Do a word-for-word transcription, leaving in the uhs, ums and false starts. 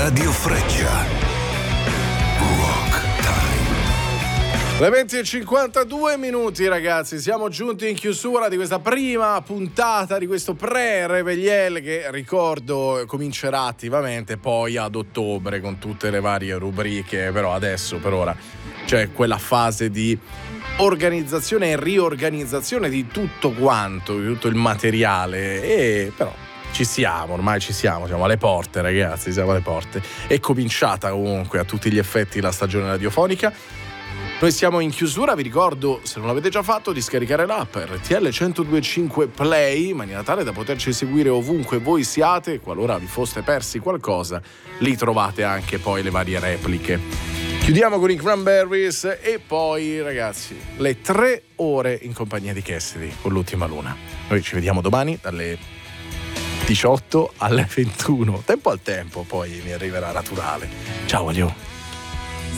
Radio Freccia. Rock Time. Le venti e cinquantadue minuti, ragazzi, siamo giunti in chiusura di questa prima puntata di questo pre-Revegliel che, ricordo, comincerà attivamente poi ad ottobre con tutte le varie rubriche, però adesso per ora c'è quella fase di organizzazione e riorganizzazione di tutto quanto, di tutto il materiale, e però ci siamo, ormai ci siamo, siamo alle porte, ragazzi, siamo alle porte. È cominciata comunque a tutti gli effetti la stagione radiofonica. Noi siamo in chiusura, vi ricordo, se non l'avete già fatto, di scaricare l'app R T L centodue e cinque Play in maniera tale da poterci seguire ovunque voi siate. Qualora vi foste persi qualcosa, lì trovate anche poi le varie repliche. Chiudiamo con i Cranberries e poi, ragazzi, le tre ore in compagnia di Cassidy con l'ultima luna. Noi ci vediamo domani dalle diciotto alle ventuno. Tempo al tempo, poi mi arriverà naturale. Ciao, Alio.